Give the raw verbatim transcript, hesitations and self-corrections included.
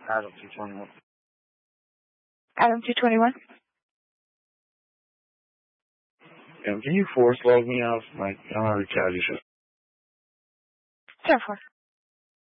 Adam two twenty-one. Adam two twenty-one. Um, can you force log me out? Like, I don't have a casual shift. Sure, force.